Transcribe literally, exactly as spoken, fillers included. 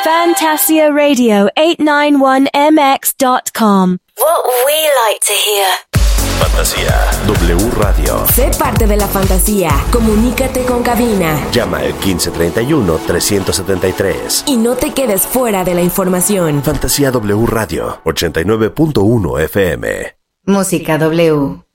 Fantasia Radio eight ninety-one M X dot com. What we like to hear. Fantasía W Radio. Sé parte de la fantasía. Comunícate con cabina. Llama al quince treinta y uno, trescientos setenta y tres. Y no te quedes fuera de la información. Fantasía W Radio ochenta y nueve punto uno F M. Música W.